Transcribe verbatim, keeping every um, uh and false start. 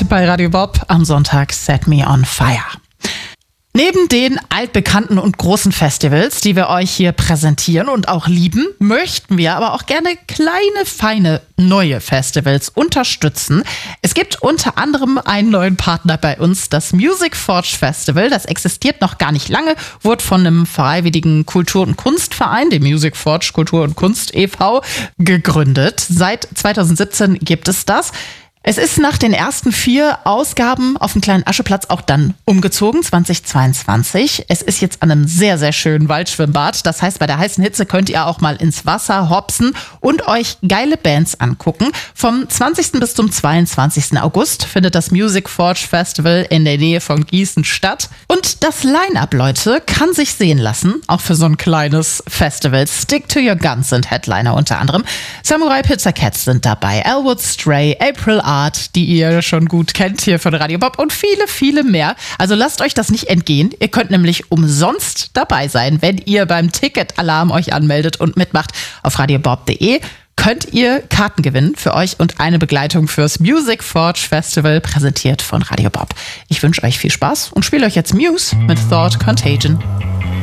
bei Radio Bob am Sonntag Set Me on Fire. Neben den altbekannten und großen Festivals, die wir euch hier präsentieren und auch lieben, möchten wir aber auch gerne kleine, feine, neue Festivals unterstützen. Es gibt unter anderem einen neuen Partner bei uns, das Music Forge Festival. Das existiert noch gar nicht lange, wurde von einem freiwilligen Kultur- und Kunstverein, dem Music Forge Kultur und Kunst e V, gegründet. Seit zweitausendsiebzehn gibt es das. Es ist nach den ersten vier Ausgaben auf dem kleinen Ascheplatz auch dann umgezogen, zweitausendzweiundzwanzig. Es ist jetzt an einem sehr, sehr schönen Waldschwimmbad. Das heißt, bei der heißen Hitze könnt ihr auch mal ins Wasser hopsen und euch geile Bands angucken. Vom zwanzigsten bis zum zweiundzwanzigsten August findet das Music Forge Festival in der Nähe von Gießen statt. Und das Line-Up, Leute, kann sich sehen lassen, auch für so ein kleines Festival. Stick to Your Guns sind Headliner unter anderem. Samurai Pizza Cats sind dabei, Elwood Stray, April Art, die ihr schon gut kennt hier von Radio Bob und viele, viele mehr. Also lasst euch das nicht entgehen. Ihr könnt nämlich umsonst dabei sein, wenn ihr beim Ticket-Alarm euch anmeldet und mitmacht. Auf radiobob punkt de könnt ihr Karten gewinnen für euch und eine Begleitung fürs Music Forge Festival, präsentiert von Radio Bob. Ich wünsche euch viel Spaß und spiele euch jetzt Muse mit Thought Contagion.